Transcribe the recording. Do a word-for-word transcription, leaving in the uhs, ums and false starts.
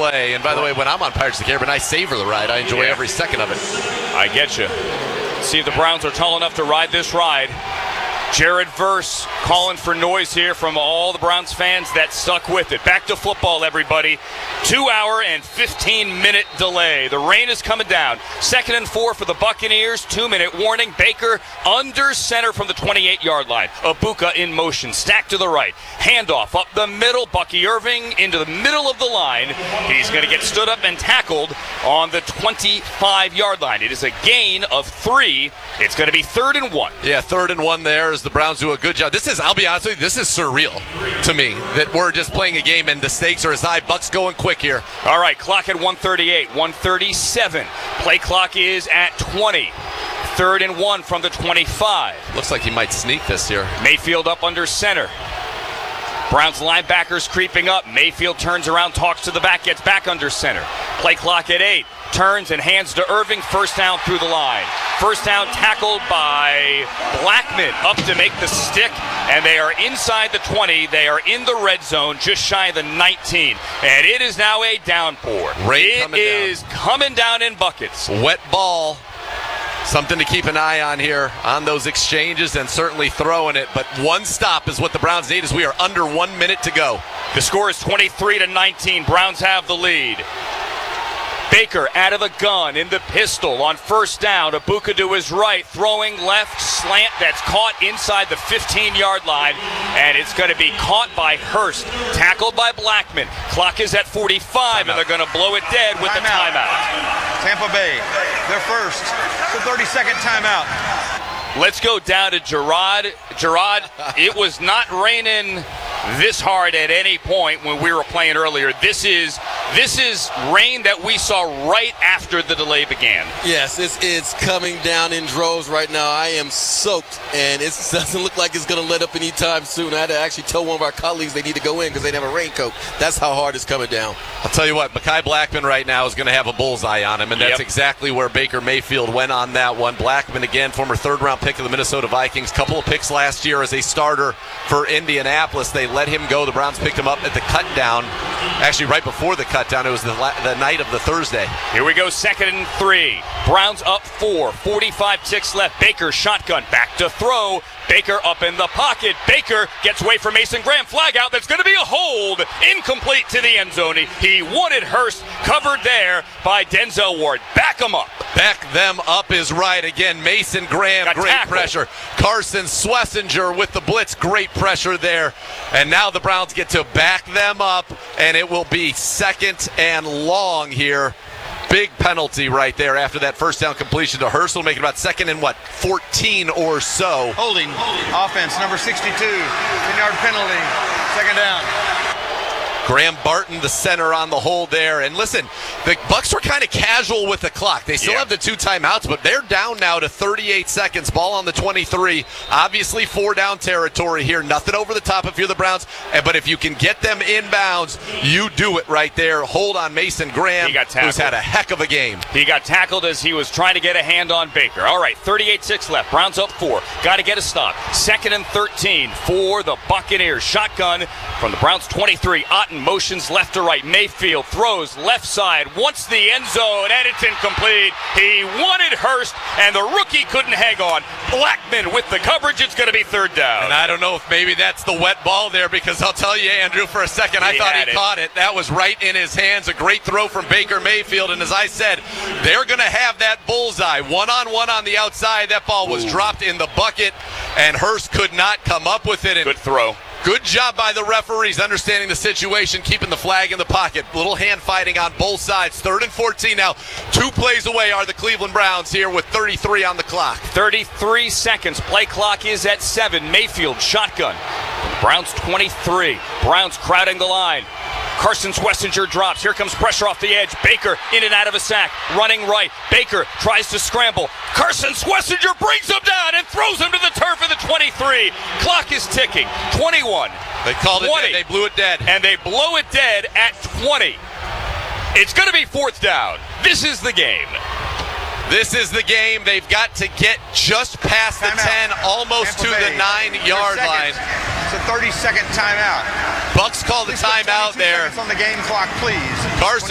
play. And by the way, when I'm on Pirates of the Caribbean, I savor the ride. I enjoy yeah. every second of it. I get you. See if the Browns are tall enough to ride this ride. Jared Verse calling for noise here from all the Browns fans that stuck with it. Back to football, everybody. Two hour and fifteen minute delay. The rain is coming down. Second and four for the Buccaneers. Two minute warning. Baker under center from the twenty-eight yard line. Ibuka in motion. Stacked to the right. Handoff up the middle. Bucky Irving into the middle of the line. He's going to get stood up and tackled on the twenty-five yard line. It is a gain of three. It's going to be third and one. Yeah, third and one there as the Browns do a good job. This is, I'll be honest with you, this is surreal to me that we're just playing a game and the stakes are as high. Bucks going quick here. All right, clock at one thirty-eight, one thirty-seven. Play clock is at twenty. Third and one from the twenty-five. Looks like he might sneak this here. Mayfield up under center. Browns linebackers creeping up. Mayfield turns around, talks to the back, gets back under center. Play clock at eight. Turns and hands to Irving. First down through the line. First down tackled by Blackman up to make the stick. And they are inside the twenty. They are in the red zone, just shy of the nineteen. And it is now a downpour. Rain it coming is down. coming down in buckets. Wet ball. Something to keep an eye on here on those exchanges and certainly throwing it. But one stop is what the Browns need as we are under one minute to go. The score is twenty-three to nineteen. Browns have the lead. Baker out of the gun in the pistol on first down. Ibuka to his right, throwing left slant that's caught inside the fifteen yard line, and it's going to be caught by Hurst, tackled by Blackman. Clock is at forty-five, Timeout. and they're going to blow it dead with the timeout. Tampa Bay, their first. The thirty second timeout. Let's go down to Gerard. Gerard, it was not raining this hard at any point when we were playing earlier. This is this is rain that we saw right after the delay began. Yes, it's, it's coming down in droves right now. I am soaked, and it doesn't look like it's going to let up anytime soon. I had to actually tell one of our colleagues they need to go in because they didn't have a raincoat. That's how hard it's coming down. I'll tell you what, Mekhi Blackman right now is going to have a bullseye on him, and that's Yep. exactly where Baker Mayfield went on that one. Blackman, again, former third-round pick of the Minnesota Vikings. Couple of picks last year as a starter for Indianapolis. They let him go. The Browns picked him up at the cut down. Actually, right before the cut down, it was the, la- the night of the Thursday. Here we go, second and three. Browns up four, forty-five ticks left. Baker shotgun, back to throw. Baker up in the pocket. Baker gets away from Mason Graham. Flag out. That's going to be a hold. Incomplete to the end zone. He wanted Hurst, covered there by Denzel Ward. Back him up. Back them up is right. Again, Mason Graham, Got great tackled. pressure. Carson Schlesinger with the blitz, great pressure there. And now the Browns get to back them up, and it will be second and long here. Big penalty right there after that first down completion to Hurst. Will make it about second and what, fourteen or so. Holding. Offense, number sixty-two. ten yard penalty. Second down. Graham Barton, the center on the hold there. And listen, the Bucks were kind of casual with the clock. They still Yeah. have the two timeouts, but they're down now to thirty-eight seconds. Ball on the twenty-three. Obviously four down territory here. Nothing over the top if you're the Browns. But if you can get them inbounds, you do it right there. Hold on Mason Graham, He got tackled. who's had a heck of a game. He got tackled as he was trying to get a hand on Baker. All right, thirty-eight six left. Browns up four. Got to get a stop. Second and thirteen for the Buccaneers. Shotgun from the Browns twenty-three. Otten motions left to right. Mayfield throws left side. Wants the end zone, and it's incomplete. He wanted Hurst, and the rookie couldn't hang on. Blackman with the coverage. It's going to be third down. And I don't know if maybe that's the wet ball there, because I'll tell you, Andrew, for a second, I He thought had he it. caught it. That was right in his hands. A great throw from Baker Mayfield. And as I said, they're going to have that bullseye. One-on-one on the outside. That ball was Ooh. dropped in the bucket, and Hurst could not come up with it. And Good throw. good job by the referees understanding the situation, keeping the flag in the pocket. Little hand fighting on both sides. Third and fourteen now. Two plays away are the Cleveland Browns here with thirty-three on the clock. thirty-three seconds. Play clock is at seven. Mayfield shotgun. Browns twenty-three. Browns crowding the line. Carson Schlesinger drops. Here comes pressure off the edge. Baker in and out of a sack. Running right. Baker tries to scramble. Carson Schlesinger brings him down and throws him to the turf at the twenty-three. Clock is ticking. twenty-one. They called it twenty. dead. They blew it dead. And they blow it dead at twenty. It's going to be fourth down. This is the game. This is the game. They've got to get just past the Timeout. ten, almost Tampa to Bay. the nine-yard Thirty line. seconds. It's a thirty second timeout. Bucks call the Please put timeout twenty-two there. seconds on the game clock, please. Carson